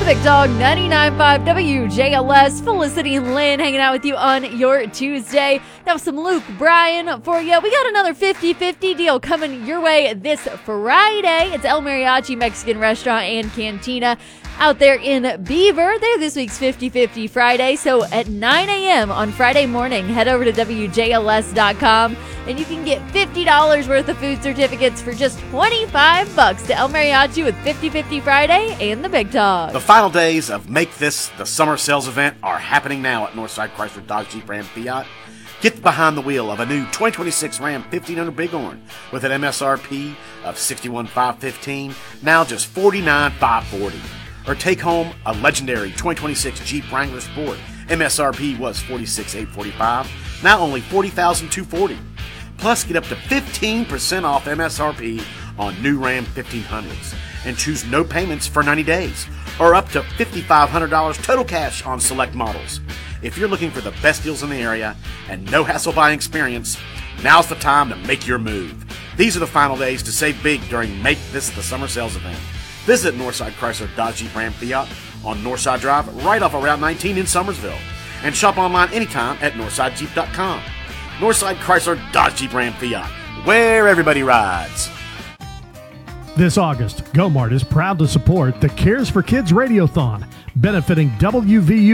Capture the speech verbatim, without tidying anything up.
the Big Dog ninety-nine point five W J L S. Felicity and Lynn hanging out with you on your Tuesday. Now some Luke Bryan for you. We got another fifty-fifty deal coming your way this Friday. It's El Mariachi Mexican Restaurant and Cantina out there in Beaver. They're this week's fifty-fifty Friday. So at nine a.m. on Friday morning, head over to W J L S dot com and you can get fifty dollars worth of food certificates for just twenty-five bucks to El Mariachi with fifty-fifty Friday and the Big Dog. The final days of Make This the Summer Sales event are happening now at Northside Chrysler Dodge Jeep Ram Fiat. Get behind the wheel of a new twenty twenty-six Ram fifteen hundred Bighorn with an M S R P of sixty-one thousand five hundred fifteen dollars, now just forty-nine thousand five hundred forty dollars. Or take home a legendary twenty twenty-six Jeep Wrangler Sport. M S R P was forty-six thousand eight hundred forty-five dollars, now only forty thousand two hundred forty dollars. Plus, get up to fifteen percent off M S R P on new Ram fifteen hundreds. And choose no payments for ninety days, or up to five thousand five hundred dollars total cash on select models. If you're looking for the best deals in the area and no hassle buying experience, now's the time to make your move. These are the final days to save big during Make This the Summer Sales event. Visit Northside Chrysler Dodge Jeep Ram Fiat on Northside Drive right off of Route nineteen in Summersville. And shop online anytime at northside jeep dot com. Northside Chrysler Dodge Jeep Ram Fiat, where everybody rides. This August, Gomart is proud to support the Cares for Kids Radiothon, benefiting W V U